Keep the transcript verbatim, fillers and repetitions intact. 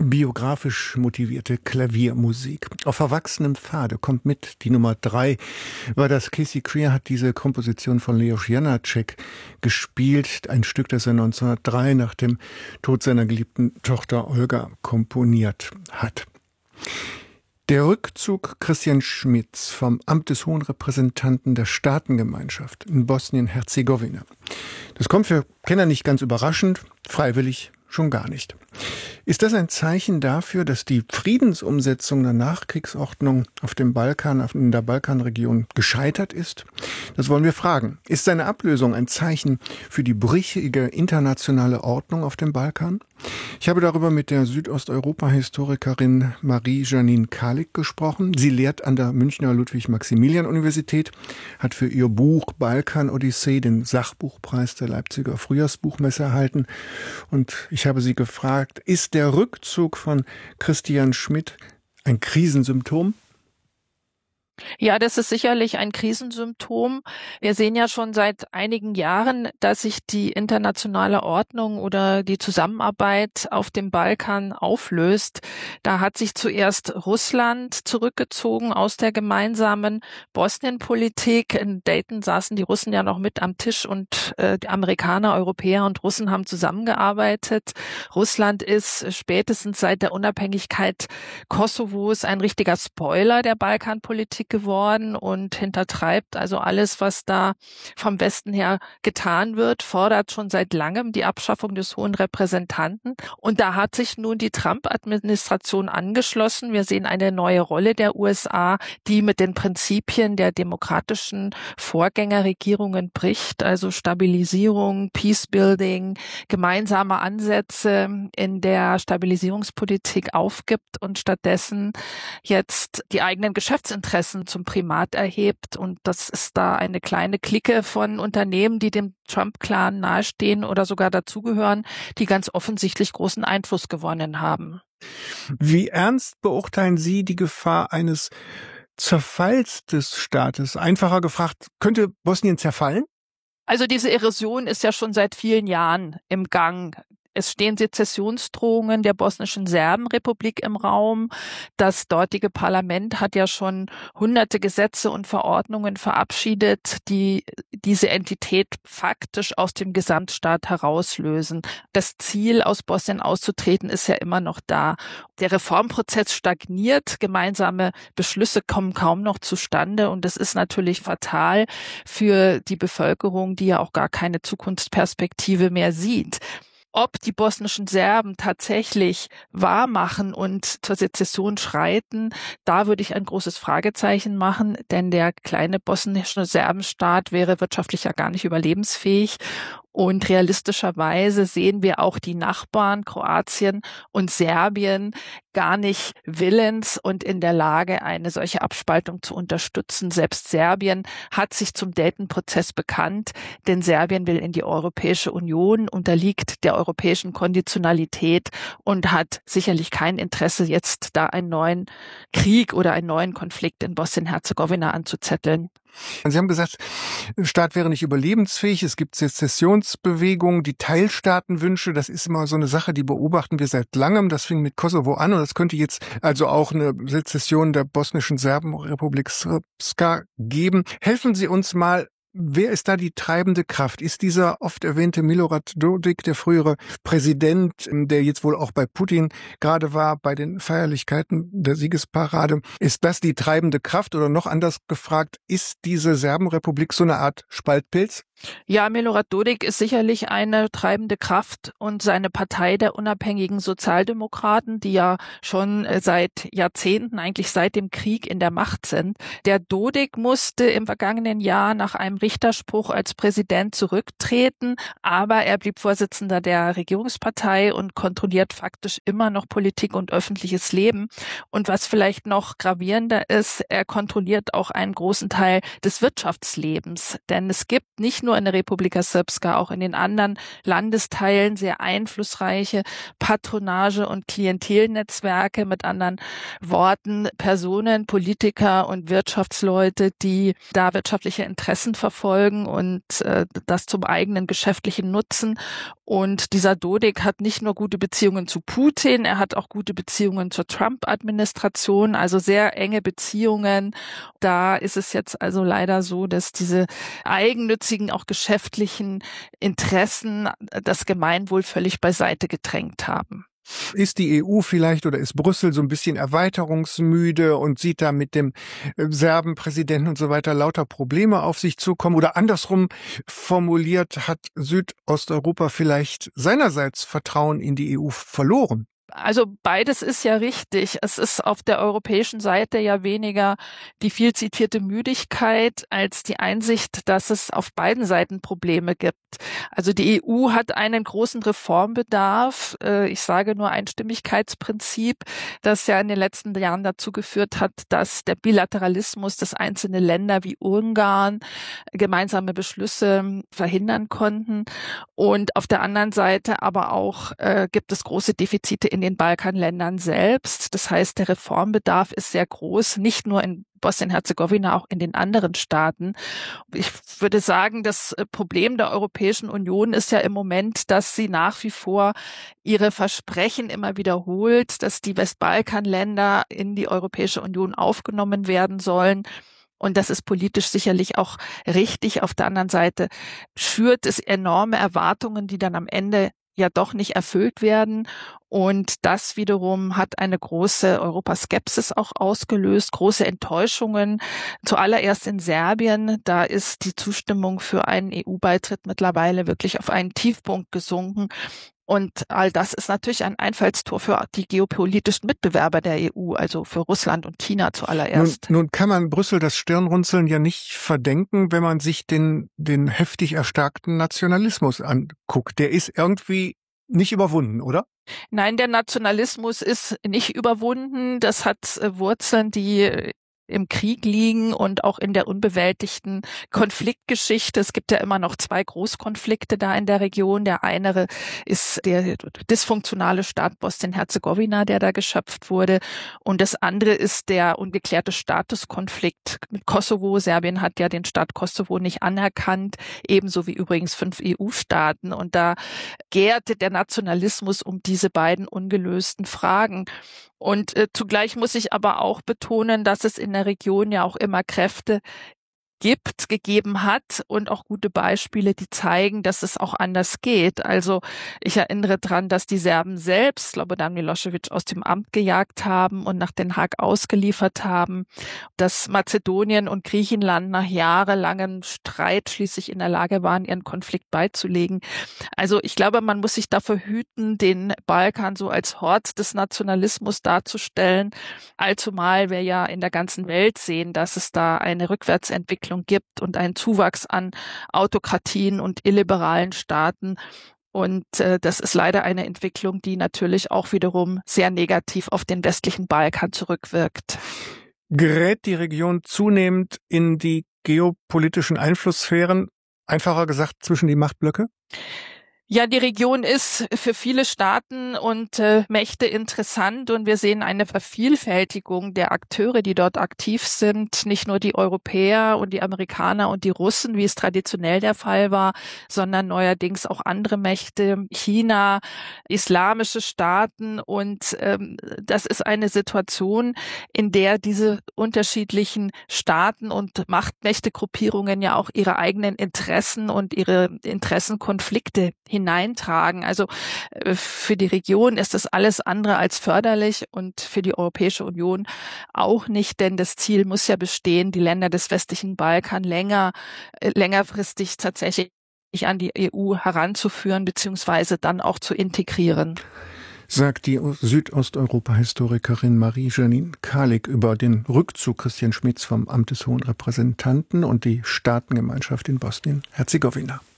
Biografisch motivierte Klaviermusik. Auf verwachsenem Pfade kommt mit die Nummer drei, weil das Casey Creer hat diese Komposition von Leos Janáček gespielt, ein Stück, das er neunzehnhundertdrei nach dem Tod seiner geliebten Tochter Olga komponiert hat. Der Rückzug Christian Schmidts vom Amt des Hohen Repräsentanten der Staatengemeinschaft in Bosnien-Herzegowina. Das kommt für Kenner nicht ganz überraschend, freiwillig schon gar nicht. Ist das ein Zeichen dafür, dass die Friedensumsetzung der Nachkriegsordnung auf dem Balkan, in der Balkanregion gescheitert ist? Das wollen wir fragen. Ist seine Ablösung ein Zeichen für die brüchige internationale Ordnung auf dem Balkan? Ich habe darüber mit der Südosteuropa-Historikerin Marie-Janine Kalik gesprochen. Sie lehrt an der Münchner Ludwig-Maximilian-Universität, hat für ihr Buch Balkan-Odyssee den Sachbuchpreis der Leipziger Frühjahrsbuchmesse erhalten. Und ich habe sie gefragt, ist der Rückzug von Christian Schmidt ein Krisensymptom? Ja, das ist sicherlich ein Krisensymptom. Wir sehen ja schon seit einigen Jahren, dass sich die internationale Ordnung oder die Zusammenarbeit auf dem Balkan auflöst. Da hat sich zuerst Russland zurückgezogen aus der gemeinsamen Bosnienpolitik. In Dayton saßen die Russen ja noch mit am Tisch und äh, die Amerikaner, Europäer und Russen haben zusammengearbeitet. Russland ist spätestens seit der Unabhängigkeit Kosovos ein richtiger Spoiler der Balkanpolitik geworden und hintertreibt also alles, was da vom Westen her getan wird, fordert schon seit langem die Abschaffung des Hohen Repräsentanten. Und da hat sich nun die Trump-Administration angeschlossen. Wir sehen eine neue Rolle der U S A, die mit den Prinzipien der demokratischen Vorgängerregierungen bricht, also Stabilisierung, Peacebuilding, gemeinsame Ansätze in der Stabilisierungspolitik aufgibt und stattdessen jetzt die eigenen Geschäftsinteressen zum Primat erhebt. Und das ist da eine kleine Clique von Unternehmen, die dem Trump-Clan nahestehen oder sogar dazugehören, die ganz offensichtlich großen Einfluss gewonnen haben. Wie ernst beurteilen Sie die Gefahr eines Zerfalls des Staates? Einfacher gefragt, könnte Bosnien zerfallen? Also diese Erosion ist ja schon seit vielen Jahren im Gang. Es stehen Sezessionsdrohungen der bosnischen Serbenrepublik im Raum. Das dortige Parlament hat ja schon hunderte Gesetze und Verordnungen verabschiedet, die diese Entität faktisch aus dem Gesamtstaat herauslösen. Das Ziel, aus Bosnien auszutreten, ist ja immer noch da. Der Reformprozess stagniert, gemeinsame Beschlüsse kommen kaum noch zustande und das ist natürlich fatal für die Bevölkerung, die ja auch gar keine Zukunftsperspektive mehr sieht. Ob die bosnischen Serben tatsächlich wahrmachen und zur Sezession schreiten, da würde ich ein großes Fragezeichen machen, denn der kleine bosnische Serbenstaat wäre wirtschaftlich ja gar nicht überlebensfähig. Und realistischerweise sehen wir auch die Nachbarn Kroatien und Serbien gar nicht willens und in der Lage, eine solche Abspaltung zu unterstützen. Selbst Serbien hat sich zum Dayton-Prozess bekannt, denn Serbien will in die Europäische Union, unterliegt der europäischen Konditionalität und hat sicherlich kein Interesse, jetzt da einen neuen Krieg oder einen neuen Konflikt in Bosnien-Herzegowina anzuzetteln. Sie haben gesagt, der Staat wäre nicht überlebensfähig. Es gibt Sezessionsbewegungen, die Teilstaatenwünsche. Das ist immer so eine Sache, die beobachten wir seit langem. Das fing mit Kosovo an und das könnte jetzt also auch eine Sezession der bosnischen Serbenrepublik Srpska geben. Helfen Sie uns mal. Wer ist da die treibende Kraft? Ist dieser oft erwähnte Milorad Dodik, der frühere Präsident, der jetzt wohl auch bei Putin gerade war, bei den Feierlichkeiten der Siegesparade, ist das die treibende Kraft? Oder noch anders gefragt, ist diese Serbenrepublik so eine Art Spaltpilz? Ja, Milorad Dodik ist sicherlich eine treibende Kraft und seine Partei der unabhängigen Sozialdemokraten, die ja schon seit Jahrzehnten, eigentlich seit dem Krieg in der Macht sind. Der Dodik musste im vergangenen Jahr nach einem Richterspruch als Präsident zurücktreten, aber er blieb Vorsitzender der Regierungspartei und kontrolliert faktisch immer noch Politik und öffentliches Leben. Und was vielleicht noch gravierender ist, er kontrolliert auch einen großen Teil des Wirtschaftslebens, denn es gibt nicht nur nur in der Republika Srpska, auch in den anderen Landesteilen sehr einflussreiche Patronage- und Klientelnetzwerke, mit anderen Worten Personen, Politiker und Wirtschaftsleute, die da wirtschaftliche Interessen verfolgen und äh, das zum eigenen geschäftlichen Nutzen. Und dieser Dodik hat nicht nur gute Beziehungen zu Putin, er hat auch gute Beziehungen zur Trump-Administration, also sehr enge Beziehungen. Da ist es jetzt also leider so, dass diese eigennützigen, auch geschäftlichen Interessen das Gemeinwohl völlig beiseite gedrängt haben. Ist die E U vielleicht oder ist Brüssel so ein bisschen erweiterungsmüde und sieht da mit dem Serbenpräsidenten und so weiter lauter Probleme auf sich zukommen? Oder andersrum formuliert, hat Südosteuropa vielleicht seinerseits Vertrauen in die E U verloren? Also beides ist ja richtig. Es ist auf der europäischen Seite ja weniger die viel zitierte Müdigkeit als die Einsicht, dass es auf beiden Seiten Probleme gibt. Also die E U hat einen großen Reformbedarf. Ich sage nur Einstimmigkeitsprinzip, das ja in den letzten Jahren dazu geführt hat, dass der Bilateralismus, dass einzelne Länder wie Ungarn gemeinsame Beschlüsse verhindern konnten. Und auf der anderen Seite aber auch äh, gibt es große Defizite in den Balkanländern selbst. Das heißt, der Reformbedarf ist sehr groß, nicht nur in Bosnien-Herzegowina, auch in den anderen Staaten. Ich würde sagen, das Problem der Europäischen Union ist ja im Moment, dass sie nach wie vor ihre Versprechen immer wiederholt, dass die Westbalkanländer in die Europäische Union aufgenommen werden sollen. Und das ist politisch sicherlich auch richtig. Auf der anderen Seite schürt es enorme Erwartungen, die dann am Ende ja doch nicht erfüllt werden. Und das wiederum hat eine große Europaskepsis auch ausgelöst, große Enttäuschungen. Zuallererst in Serbien, da ist die Zustimmung für einen E U-Beitritt mittlerweile wirklich auf einen Tiefpunkt gesunken. Und all das ist natürlich ein Einfallstor für die geopolitischen Mitbewerber der E U, also für Russland und China zuallererst. Nun, nun kann man Brüssel das Stirnrunzeln ja nicht verdenken, wenn man sich den, den heftig erstarkten Nationalismus anguckt. Der ist irgendwie nicht überwunden, oder? Nein, der Nationalismus ist nicht überwunden. Das hat Wurzeln, die im Krieg liegen und auch in der unbewältigten Konfliktgeschichte. Es gibt ja immer noch zwei Großkonflikte da in der Region. Der eine ist der dysfunktionale Staat Bosnien-Herzegowina, der da geschöpft wurde. Und das andere ist der ungeklärte Statuskonflikt mit Kosovo. Serbien hat ja den Staat Kosovo nicht anerkannt, ebenso wie übrigens fünf E U-Staaten. Und da gärte der Nationalismus um diese beiden ungelösten Fragen. Und äh, zugleich muss ich aber auch betonen, dass es in der Region ja auch immer Kräfte gibt, gegeben hat und auch gute Beispiele, die zeigen, dass es auch anders geht. Also ich erinnere dran, dass die Serben selbst Slobodan Milošević aus dem Amt gejagt haben und nach Den Haag ausgeliefert haben, dass Mazedonien und Griechenland nach jahrelangem Streit schließlich in der Lage waren, ihren Konflikt beizulegen. Also ich glaube, man muss sich davor hüten, den Balkan so als Hort des Nationalismus darzustellen, allzumal wir ja in der ganzen Welt sehen, dass es da eine Rückwärtsentwicklung gibt und einen Zuwachs an Autokratien und illiberalen Staaten. Und äh, das ist leider eine Entwicklung, die natürlich auch wiederum sehr negativ auf den westlichen Balkan zurückwirkt. Gerät die Region zunehmend in die geopolitischen Einflusssphären, einfacher gesagt zwischen die Machtblöcke? Ja, die Region ist für viele Staaten und äh, Mächte interessant und wir sehen eine Vervielfältigung der Akteure, die dort aktiv sind. Nicht nur die Europäer und die Amerikaner und die Russen, wie es traditionell der Fall war, sondern neuerdings auch andere Mächte, China, islamische Staaten. Und ähm, das ist eine Situation, in der diese unterschiedlichen Staaten und Machtmächtegruppierungen ja auch ihre eigenen Interessen und ihre Interessenkonflikte hineintragen. Also für die Region ist das alles andere als förderlich und für die Europäische Union auch nicht, denn das Ziel muss ja bestehen, die Länder des westlichen Balkan länger, längerfristig tatsächlich an die E U heranzuführen beziehungsweise dann auch zu integrieren. Sagt die Südosteuropa-Historikerin Marie-Janine Kalik über den Rückzug Christian Schmidts vom Amt des Hohen Repräsentanten und die Staatengemeinschaft in Bosnien-Herzegowina.